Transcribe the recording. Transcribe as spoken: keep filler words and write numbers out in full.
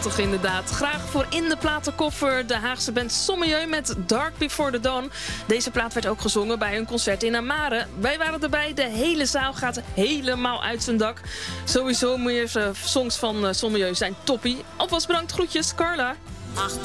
prachtig inderdaad. Graag voor in de platenkoffer de Haagse band Sommelieu met Dark Before the Dawn. Deze plaat werd ook gezongen bij hun concert in Amare. Wij waren erbij, de hele zaal gaat helemaal uit zijn dak. Sowieso meer songs van Sommelieu zijn toppie. Alvast bedankt, groetjes, Carla. Ach,